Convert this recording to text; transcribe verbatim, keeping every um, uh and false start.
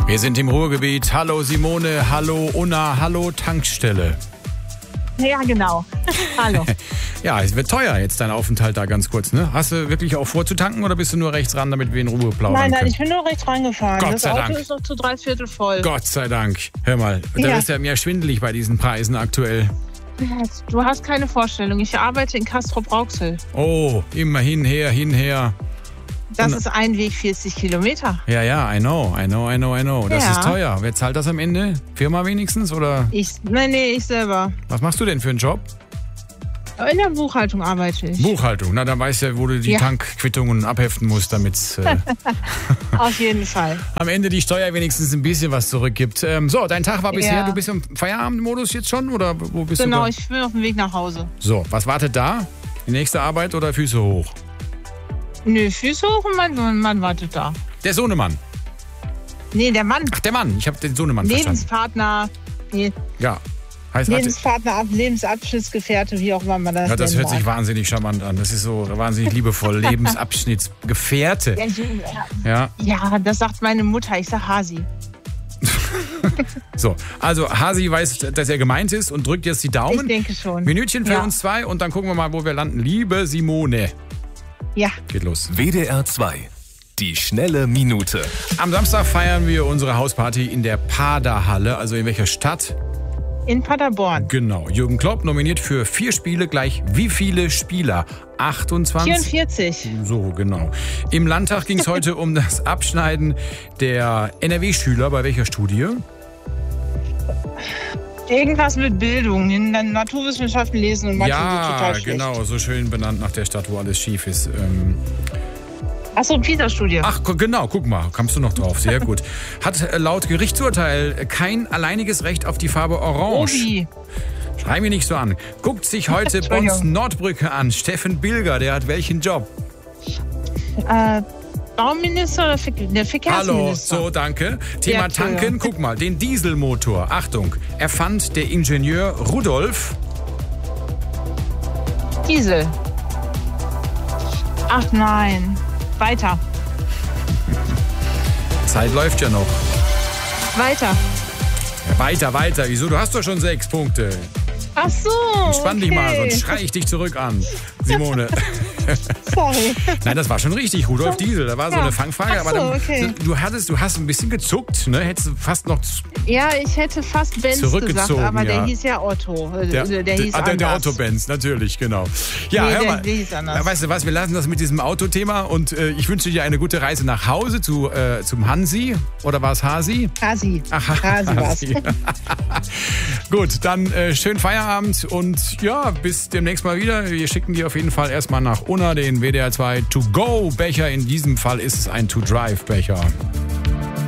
Wir sind im Ruhrgebiet. Hallo Simone, hallo Unna, hallo Tankstelle. Ja, genau. Hallo. Ja, es wird teuer jetzt dein Aufenthalt da ganz kurz, ne? Hast du wirklich auch vor zu tanken oder bist du nur rechts ran, damit wir in Ruhe plaudern Nein, nein, können? ich bin nur rechts reingefahren. Gott das sei Auto Dank. ist noch zu drei Viertel voll. Gott sei Dank. Hör mal, da Ja. ist ja mir schwindelig bei diesen Preisen aktuell. Du hast keine Vorstellung. Ich arbeite in Castrop-Rauxel. Oh, immer hinher, hinher. Das Und- ist ein Weg vierzig Kilometer. Ja, ja, I know, I know, I know, I know. Das Ja. ist teuer. Wer zahlt das am Ende? Firma wenigstens oder Ich, nein, nee, ich selber. was machst du denn für einen Job? In der Buchhaltung arbeite ich. Buchhaltung. Na, dann weißt du ja, wo du die Ja. Tankquittungen abheften musst, damit es äh, Auf jeden Fall. am Ende die Steuer wenigstens ein bisschen was zurückgibt. Ähm, so, dein Tag war bisher, Ja. du bist im Feierabendmodus jetzt schon oder wo bist Genau, du? ich bin auf dem Weg nach Hause. So, was wartet da? Die nächste Arbeit oder Füße hoch? Nö, Füße hoch und mein Mann, Mann wartet da. Der Sohnemann. Nee, der Mann. Ach, der Mann. Ich habe den Sohnemann verstanden. Lebenspartner. Nee, Ja. Heißt, hat, Lebenspartner, Ab- Lebensabschnittsgefährte, wie auch immer man das ja, das nennen hört sich mag. wahnsinnig charmant an. Das ist so wahnsinnig liebevoll. Lebensabschnittsgefährte. Ja, Ja. Ja, das sagt meine Mutter. Ich sag Hasi. So, also Hasi weiß, dass er gemeint ist und drückt jetzt die Ich Daumen. denke schon. Minütchen für Ja. uns zwei und dann gucken wir mal, wo wir landen. Liebe Simone. Ja. Geht los. W D R zwei. Die schnelle Minute. Am Samstag feiern wir unsere Hausparty in der Paderhalle. Also in welcher Stadt? In Paderborn. Genau. Jürgen Klopp nominiert für vier Spiele gleich wie viele Spieler? achtundzwanzig? vierundvierzig. So, genau. Im Landtag ging es heute um das Abschneiden der N R W-Schüler. Bei welcher Studie? Irgendwas mit Bildung. In der Naturwissenschaften lesen und Mathe sind Ja, total schlecht. genau. So schön benannt nach der Stadt, wo alles schief ist. Ähm, Achso, PISA-Studie. Ach, gu- genau, guck mal, kommst du noch drauf. Sehr gut. Hat äh, laut Gerichtsurteil kein alleiniges Recht auf die Farbe Orange. Obi. Schrei mich nicht so an. Guckt sich heute Entschuldigung. Bonns Nordbrücke an. Steffen Bilger, der hat welchen Job? Äh, Bauminister oder Ver der Hallo, Verkehrsminister? so, danke. Thema Ja, Tanken, Entschuldigung. guck mal, den Dieselmotor. Achtung, erfand der Ingenieur Rudolf. Diesel. Ach nein. Weiter. Zeit läuft ja noch. Weiter. Ja, weiter, weiter. Wieso? Du hast doch schon sechs Punkte. Ach so. Spann okay. dich mal, sonst schrei ich dich zurück an. Simone. Sorry. Nein, das war schon richtig. Rudolf Diesel, da war so Ja. eine Fangfrage. Ach so, aber dann, okay. du, hattest, du hast ein bisschen gezuckt, ne? Hättest du fast noch Ja, ich hätte fast Benz Zurückgezogen, gesagt, aber ja. der hieß ja Otto. Äh, Der, der, der hieß ah, der, der anders. Autobenz, natürlich, genau. Ja, Nee, hör der- mal. der hieß anders. Ja, weißt du was, wir lassen das mit diesem Autothema und äh, ich wünsche dir eine gute Reise nach Hause zu, äh, zum Hansi. Oder war es Hasi? Hasi. Ach, Hasi war's. Hasi. Gut, dann äh, schönen Feierabend und ja, bis demnächst mal wieder. Wir schicken dir auf jeden Fall erstmal nach Unna den W D R zwei To-Go-Becher. In diesem Fall ist es ein To-Drive-Becher.